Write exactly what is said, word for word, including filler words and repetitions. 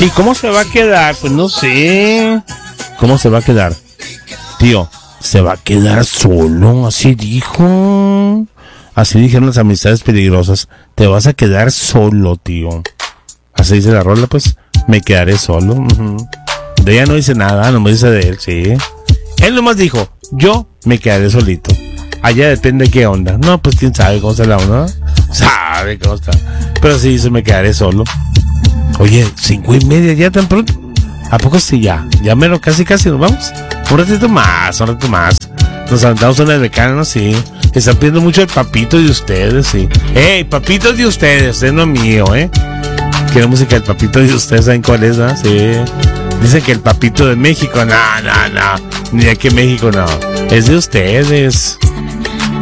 ¿Y cómo se va a quedar? Pues no sé. ¿Cómo se va a quedar? Tío, se va a quedar solo, así dijo. Así dijeron las amistades peligrosas. Te vas a quedar solo, tío. Así dice la rola, pues. Me quedaré solo. Uh-huh. De ella no dice nada, no me dice de él, sí. Él nomás dijo, yo me quedaré solito. Allá depende de qué onda. No, pues quién sabe cómo está la onda. Sabe cómo está. Pero sí dice, me quedaré solo. Oye, cinco y media ya tan pronto. ¿A poco sí ya? Ya mero, casi casi nos vamos. Un ratito más, un ratito más. Nos aventamos en el decano, sí. Están pidiendo mucho el papito de ustedes, sí. ¡Ey, papito de ustedes! Es no mío, ¿eh? Quiero música del papito de ustedes, ¿saben cuál es, no? Sí. Dicen que el papito de México, no, no, no. Ni de aquí México, no. Es de ustedes.